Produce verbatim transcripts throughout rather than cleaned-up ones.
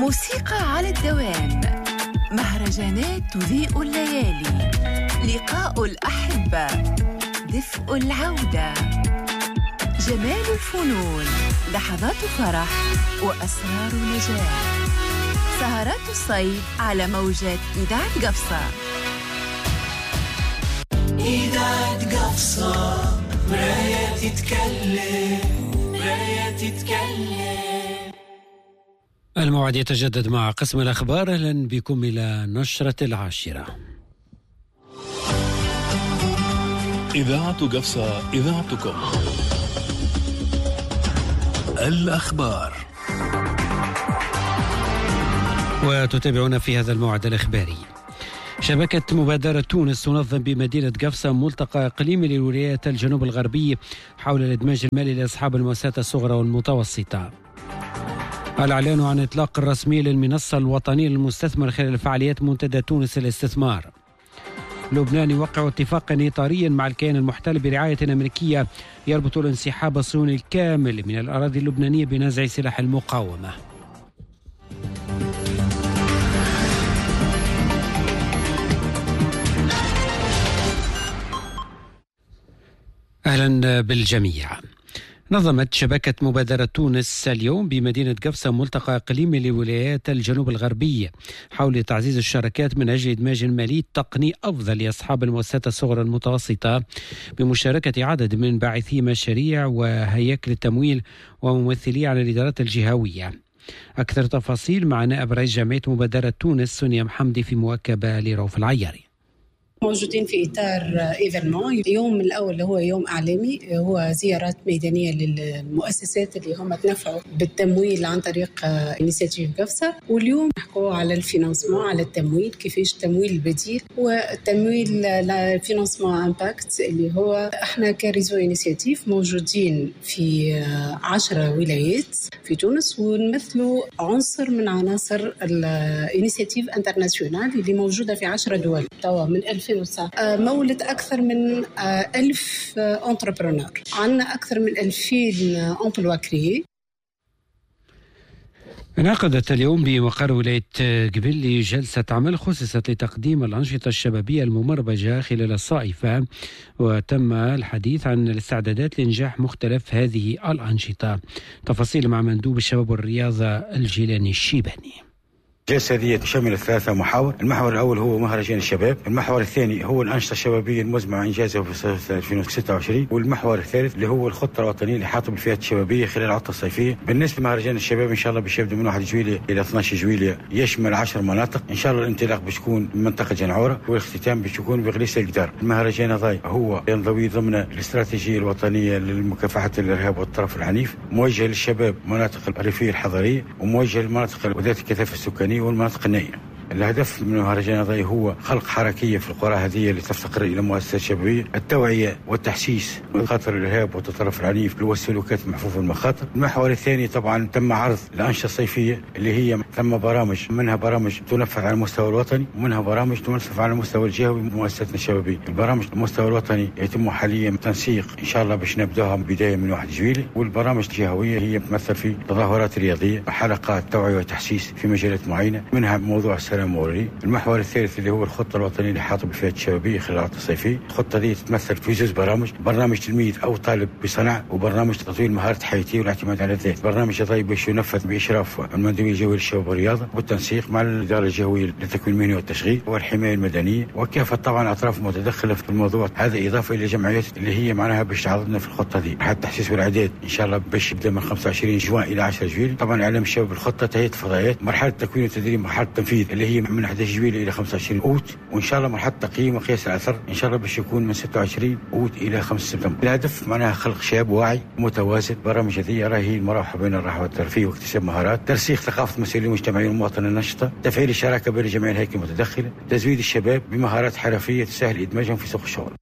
موسيقى على الدوام، مهرجانات تضيء الليالي، لقاء الأحبة، دفء العودة، جمال الفنون، لحظات فرح وأسرار نجاح. سهرات الصيف على موجات إذاعة قفصة. إذاعة قفصة، مراية تتكلم، مراية تتكلم. الموعد يتجدد مع قسم الأخبار. أهلا بكم إلى نشرة العاشرة. إذاعة قفصة، إذاعتكم. الأخبار، وتتابعون في هذا الموعد الإخباري. شبكة مبادرة تونس تنظم بمدينة قفصة ملتقى إقليمي للولايات الجنوب الغربي حول الإدماج المالي لأصحاب المؤسسات الصغرى والمتوسطة. الإعلان عن إطلاق الرسمي للمنصة الوطنية للمستثمر خلال فعاليات منتدى تونس للاستثمار. لبنان يوقع اتفاقا إطاريا مع الكيان المحتل برعاية أمريكية يربط الانسحاب الصهيوني الكامل من الأراضي اللبنانية بنزع سلاح المقاومة. أهلا بالجميع. نظمت شبكة مبادرة تونس اليوم بمدينة قفصة ملتقى إقليمي لولايات الجنوب الغربي حول تعزيز الشراكات من أجل إدماج مالي تقني أفضل لأصحاب المؤسسات الصغرى المتوسطة بمشاركة عدد من باعثي مشاريع وهياكل التمويل وممثلي عن الإدارات الجهوية. أكثر تفاصيل مع نائب رئيس جمعية مبادرة تونس سونيا محمدي في مواكبة لروف العياري. موجودين في إطار إيفينمون. اليوم الأول اللي هو يوم إعلامي، هو زيارات ميدانية للمؤسسات اللي هم تنفعوا بالتمويل عن طريق إنيسياتيف قفصة. واليوم نحكوا على الفينانسمون، على التمويل، كيفاش التمويل البديل والتمويل الفينانسمون امباكت، اللي هو احنا كريزو إنيسياتيف موجودين في عشرة ولايات في تونس، ونمثلوا عنصر من عناصر الإنيسياتيف انترناسيونال اللي موجودة في عشرة دول توا من ألفين وتسعة. مولد أكثر من ألف انتربرونور، عندنا أكثر من ألفين امبلوا كريي. انعقدت اليوم بمقر ولاية قبلي جلسة عمل خصصت لتقديم الأنشطة الشبابية الممربجة خلال الصائفة، وتم الحديث عن الاستعدادات لإنجاح مختلف هذه الأنشطة. تفاصيل مع مندوب الشباب والرياضة الجيلاني الشيباني. الجلسة هذه تشمل ثلاثة محاور. المحور الأول هو مهرجان الشباب، المحور الثاني هو الأنشطة الشبابية المزمع إنجازها في صيف ألفين وستة وعشرين، والمحور الثالث اللي هو الخطة الوطنية لحاطب الفئات الشبابية خلال العطلة الصيفية. بالنسبة لمهرجان الشباب إن شاء الله باش يبدأ من واحد جويلية إلى اثني عشر جويلية، يشمل عشر مناطق. إن شاء الله الانطلاق باش يكون من منطقة جنعورة، والاختتام باش يكون بغليس القدار. المهرجان هذا هو ينضوي ضمن الاستراتيجية الوطنية لمكافحة الإرهاب والطرف العنيف، موجه للشباب مناطق الريفية الحضرية، وموجه للمناطق ذات الكثافة السكانية والمناطق النائية. الهدف من المهرجان هذا هو خلق حركية في القرى هذه اللي تفتقر إلى مؤسسات شبابية، التوعية والتحسيس من خطر الإرهاب والتطرف العنيف والسلوكات المحفوفة بالمخاطر. المحور الثاني طبعا تم عرض الأنشطة الصيفية اللي هي ثم برامج، منها برامج تنفذ على المستوى الوطني، ومنها برامج تنفذ على المستوى الجهوي بمؤسساتنا الشبابية. البرامج المستوى الوطني يتم حاليا تنسيق إن شاء الله باش نبداها بداية من واحد جويلي، والبرامج الجهوية هي تمثل في تظاهرات رياضية، حلقات توعية وتحسيس في مجالات معينة، منها موضوع السلام. المحور الثالث اللي هو الخطة الوطنية لحاطب الفئات الشبابية خلال العطلة الصيفية. الخطة دي تتمثل في جزء برامج، برنامج تلميذ أو طالب بصنع، وبرنامج تطوير مهارة حياتية والاعتماد على الذات. برنامج هذا باش ينفذ بإشراف المندوبية الجوية للشباب والرياضة والتنسيق مع الإدارة الجهوية للتكوين المهني والتشغيل والحماية المدنية، وكافة طبعا أطراف متدخلة في الموضوع هذا، إضافة إلى جمعيات اللي هي معناها باش تعرضنا في الخطة دي. مرحلة التحسيس والإعداد إن شاء الله باش يبدأ من خمسة وعشرين جوان إلى عشرة جويلية. طبعا إعلام الشباب الخطة تهيئة الفضائيات، مرحلة التكوين والتدريب، مرحلة التنفيذ اللي هي من أحد عشر جويلية إلى خمسة وعشرين أوت، وإن شاء الله مرحلة تقييم وقياس الأثر إن شاء الله باش يكون من ستة وعشرين أوت إلى خمسة سبتمبر. الهدف معناها خلق شاب واعي متوازن. برامج هذه راهي المراوحة بين الراحة والترفيه واكتساب مهارات، ترسيخ ثقافة المسؤولين المجتمعيين والمواطنين النشطة، تفعيل الشراكة بين جميع الهيكل المتدخلة، تزويد الشباب بمهارات حرفية تسهل إدماجهم في سوق الشغل.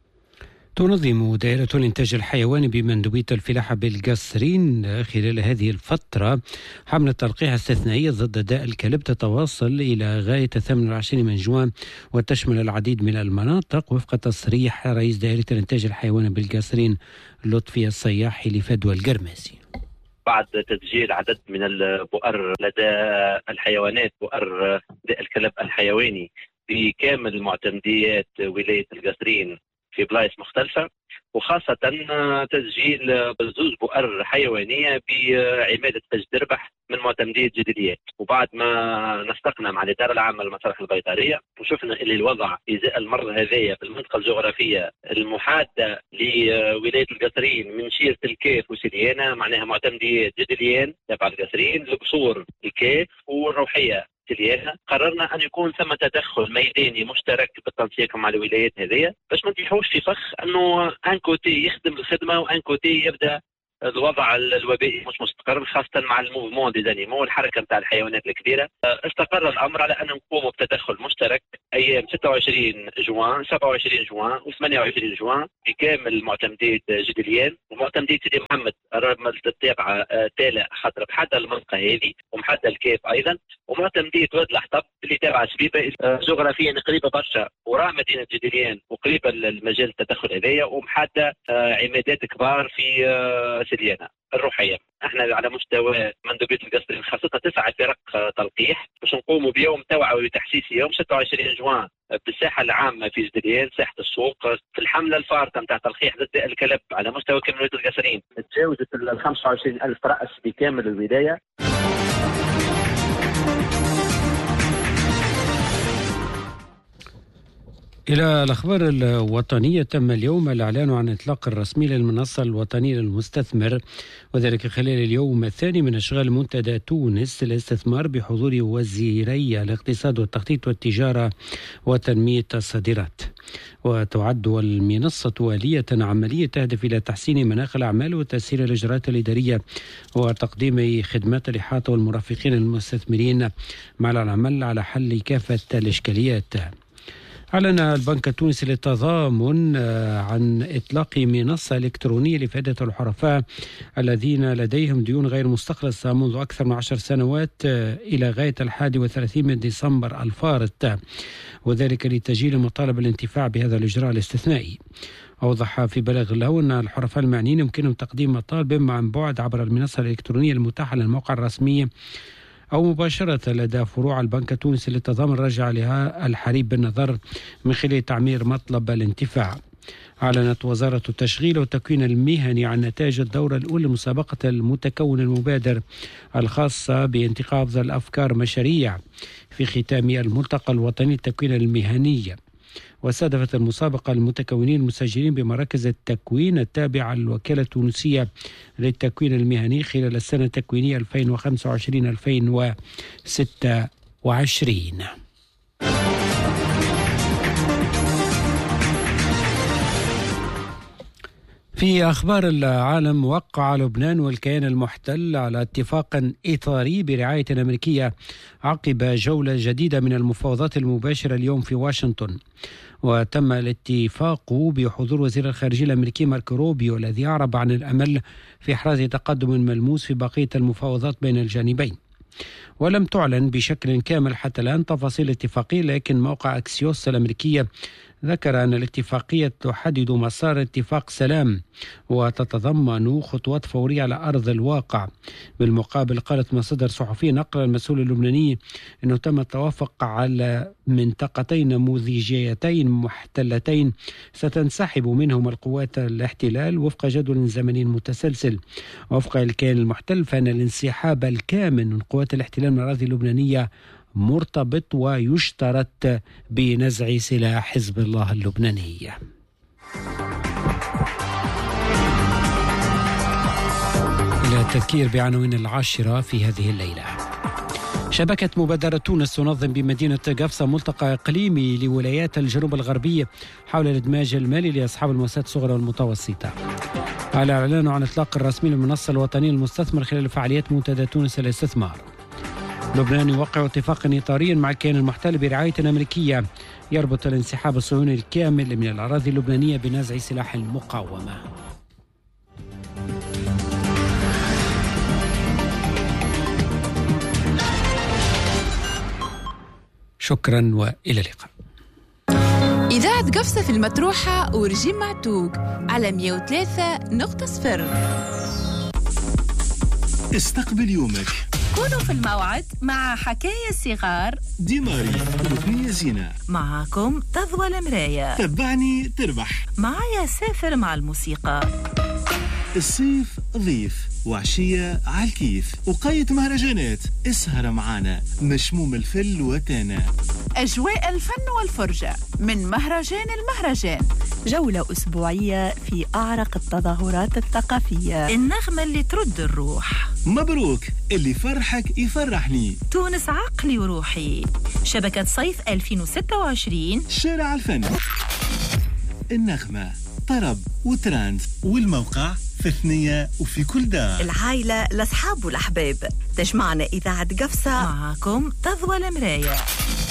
تنظم دائرة الإنتاج الحيواني بمندوبية الفلاحة بالقصرين خلال هذه الفترة حملة تلقيح استثنائية ضد داء الكلب تتواصل إلى غاية الثامن والعشرين من جوان، وتشمل العديد من المناطق وفق تصريح رئيس دائرة الإنتاج الحيواني بالقصرين لطفي الصياحي لفدوى القرماسي. بعد تسجيل عدد من البؤر لدى الحيوانات، بؤر الكلب الحيواني في كامل معتمديات ولاية القصرين في بلايص مختلفة، وخاصة تسجيل بزوز بؤر حيوانية بعمادة أجدربح من معتمدية جدليات. وبعد ما نسقنا مع الإدارة العامة للمصالح البيطرية وشفنا اللي الوضع إزاء المرض هذايا في المنطقة الجغرافية المحادة لولاية القصرين من شيرة الكيف وسليانة، معناها معتمدية جدليان تبع القصرين، القصور الكيف والروحية سليانة، قررنا أن يكون ثم تدخل ميداني مشترك بالتنسيق مع الولايات هذه باش ما نطيحوش في فخ أنه أن كوتي يخدم الخدمة وأن كوتي يبدأ الوضع الوبائي مش مستقر، خاصة مع الموفمون دي زانيمو والحركة نتاع الحيوانات الكبيرة. استقر الأمر على أن نقوم بتدخل مشترك أيام ستة وعشرين جوان سبعة وعشرين جوان وثمانية وعشرين جوان بكامل معتمدية جدليان ومعتمدية سيدي محمد التابعة تالع خاطر بحد المنطقة هذه ومحد الكيف أيضا، ومعتمدية واد الحطب اللي تابعة شبيبة جغرافيا قريبة برشا وراء مدينة جدليان وقريبة المجال التدخل هذايا، ومحدة عمادات كبار في سليانة الروحية. احنا على مستوى مندوبية القصرين خاصة تسعة فرق تلقيح باش نقوموا بيوم توعوي وتحسيسي يوم ستة وعشرين جوان بالساحة العامة في جدليان ساحة السوق في الحملة الفارطة نتاع تلقيح ضد الكلب على مستوى كمية القصرين تجاوزت ال خمسة وعشرين ألف رأس بكامل الولاية. إلى الأخبار الوطنية، تم اليوم الإعلان عن الإطلاق الرسمي للمنصة الوطنية للمستثمر، وذلك خلال اليوم الثاني من أشغال منتدى تونس للاستثمار بحضور وزيري الاقتصاد والتخطيط والتجارة وتنمية الصادرات. وتعد المنصة آلية عملية تهدف إلى تحسين مناخ الأعمال وتسهيل الإجراءات الإدارية وتقديم خدمات الإحاطة والمرافقين المستثمرين مع العمل على حل كافة الإشكاليات. أعلن البنك التونسي للتضامن عن إطلاق منصة إلكترونية لفائدة الحرفاء الذين لديهم ديون غير مستخلصة منذ أكثر من عشر سنوات إلى غاية الحادي والثلاثين من ديسمبر الفارط، وذلك لتسجيل مطالب الانتفاع بهذا الإجراء الاستثنائي. أوضح في بلاغ له أن الحرفاء المعنيين يمكنهم تقديم مطالب عن بعد عبر المنصة الإلكترونية المتاحة للموقع الرسمي أو مباشرة لدى فروع البنك التونسي للتضامن رجع لها الحريب بالنظر من خلال تعمير مطلب الانتفاع. أعلنت وزارة التشغيل والتكوين المهني عن نتائج الدورة الأولى لمسابقة المتكون المبادر الخاصة بانتقاء أفضل أفكار مشاريع في ختام الملتقى الوطني للتكوين المهني، واستهدفت المسابقة المتكونين المسجلين بمراكز التكوين التابعة للوكالة التونسية للتكوين المهني خلال السنة التكوينية ألفين وخمسة وعشرين ألفين وستة وعشرين. في أخبار العالم، وقع لبنان والكيان المحتل على اتفاق إطاري برعاية أمريكية عقب جولة جديدة من المفاوضات المباشرة اليوم في واشنطن، وتم الاتفاق بحضور وزير الخارجية الأمريكي ماركو روبيو الذي أعرب عن الأمل في إحراز تقدم ملموس في بقية المفاوضات بين الجانبين. ولم تعلن بشكل كامل حتى الآن تفاصيل الاتفاقية، لكن موقع أكسيوس الأمريكية ذكر أن الاتفاقية تحدد مسار اتفاق سلام وتتضمن خطوات فورية على أرض الواقع. بالمقابل قالت مصادر صحفية نقل المسؤول اللبناني أنه تم التوافق على منطقتين نموذجيتين محتلتين ستنسحب منهما القوات الاحتلال وفق جدول زمني متسلسل. وفق الكيان المحتل فإن الانسحاب الكامل من قوات الاحتلال من الأراضي اللبنانية مرتبط ويشترط بنزع سلاح حزب الله اللبناني. إلى التذكير بعناوين العاشرة في هذه الليلة. شبكة مبادرة تونس تنظم بمدينة قفصة ملتقى إقليمي لولايات الجنوب الغربي حول الإدماج المالي لأصحاب المؤسسات الصغرى والمتوسطة. على إعلان عن إطلاق الرسمي للمنصة الوطنية للمستثمر خلال فعاليات منتدى تونس للاستثمار. لبنان يوقع اتفاقا إطاريا مع الكيان المحتل برعاية أمريكية يربط الانسحاب الصهيوني الكامل من الأراضي اللبنانية بنزع سلاح المقاومة. شكرا وإلى اللقاء. إذاعة قفصة في المطروحة ورجيم معتوق على مية وثلاثة نقطة صفر. استقبل يومك. كونوا في الموعد مع حكاية صغار ديماري وثنية زينة. معكم تضوى المراية. تبعني تربح. معايا سافر مع الموسيقى. الصيف ضيف وعشية عالكيف وقاية مهرجانات. اسهر معانا مشموم الفل وتانا. أجواء الفن والفرجة من مهرجان المهرجان. جولة أسبوعية في أعرق التظاهرات الثقافية. النغمة اللي ترد الروح. مبروك اللي فرحك يفرحني. تونس عقلي وروحي. شبكة صيف ألفين وستة وعشرين. شارع الفن. النغمة طرب وترانز والموقع في ثنية وفي كل دار. العائلة الأصحاب والأحباب. تجمعنا إذاعة قفصة. معكم تضوى المراية.